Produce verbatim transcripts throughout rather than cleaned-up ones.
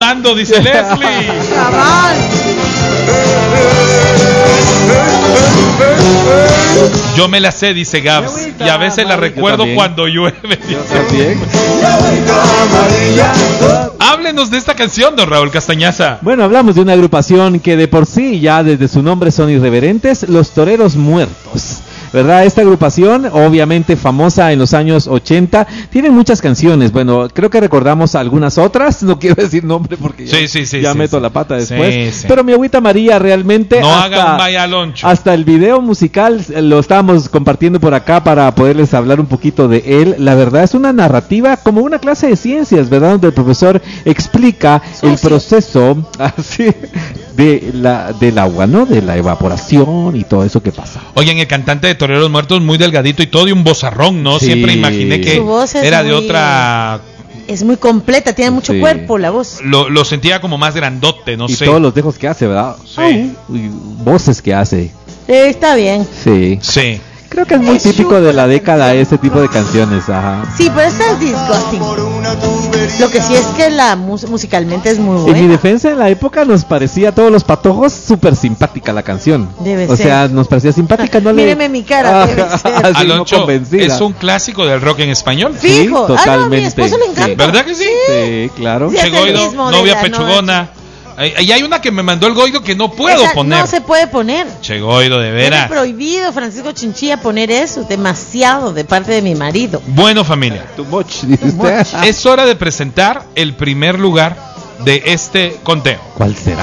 tomando, dice Leslie. Cabal. Yo me la sé, dice Gabs, y a veces la recuerdo cuando llueve. Yo también. Háblenos de esta canción, don Raúl Castañaza. Bueno, hablamos de una agrupación que de por sí ya desde su nombre son irreverentes, Los Toreros Muertos. ¿Verdad? Esta agrupación, obviamente famosa en los años ochenta, tiene muchas canciones. Bueno, creo que recordamos algunas otras. No quiero decir nombre porque ya, sí, sí, sí, ya sí, meto sí. la pata después. Sí, sí. Pero mi agüita María realmente... No hasta, hagan vaya loncho. Hasta el video musical lo estábamos compartiendo por acá para poderles hablar un poquito de él. La verdad es una narrativa como una clase de ciencias, ¿verdad? Donde el profesor explica el proceso así de la del agua, ¿no? De la evaporación y todo eso que pasa. Oigan, el cantante de Toreros Muertos, muy delgadito y todo, y un vozarrón, ¿no? Sí. Siempre imaginé que era de muy, otra... Es muy completa, tiene mucho sí. cuerpo la voz. Lo, lo sentía como más grandote, no y sé. Y todos los dejos que hace, ¿verdad? Sí. Uy, voces que hace. Sí, está bien. Sí. Sí. Creo que es muy es típico de la década ese tipo de canciones, ajá. Sí, pero esta es disgusting. Lo que sí es que la mus- musicalmente es muy buena. En mi defensa, en la época nos parecía a todos los patojos súper simpática la canción. Debe o ser. O sea, nos parecía simpática, no le... Míreme mi cara, debe ser. Aloncho, no es un clásico del rock en español. Fijo. Sí, totalmente. Ah, no, a mi esposo le encanta. Sí. ¿Verdad que sí? Sí, claro. Sí, Chegoido, novia pechugona. Noche. Y hay una que me mandó el Goido que no puedo Esa poner. No se puede poner. Chegoido, de veras. Es prohibido, Francisco Chinchilla, poner eso. Demasiado de parte de mi marido. Bueno, familia. Too much, dice usted. Es hora de presentar el primer lugar de este conteo. ¿Cuál será?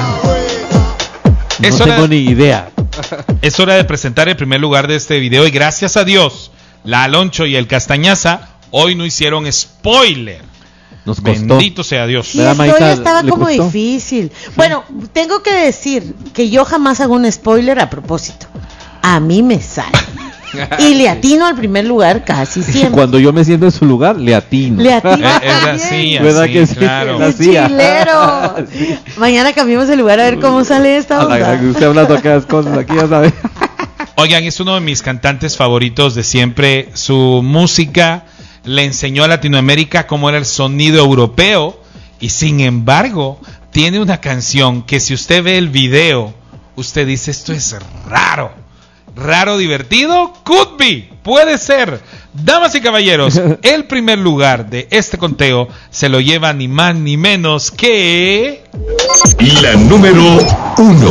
No es tengo hora, ni idea. Es hora de presentar el primer lugar de este video. Y gracias a Dios, la Aloncho y el Castañaza hoy no hicieron spoiler. Nos costó. Bendito sea Dios. Sí, esto ya estaba como costó? difícil. Sí. Bueno, tengo que decir que yo jamás hago un spoiler a propósito. A mí me sale. Y le atino al primer lugar casi siempre. Cuando yo me siento en su lugar, le atino. Le atino. Es así, ¿verdad así, que sí? Claro. La chilero. Sí. Mañana cambiamos el lugar a ver cómo sale esta onda. A la que usted hablando acá las cosas, aquí ya sabe. Oigan, es uno de mis cantantes favoritos de siempre. Su música le enseñó a Latinoamérica cómo era el sonido europeo, y sin embargo tiene una canción que si usted ve el video, usted dice, esto es raro, raro, divertido, could be, puede ser. Damas y caballeros, el primer lugar de este conteo se lo lleva ni más ni menos que... la número uno.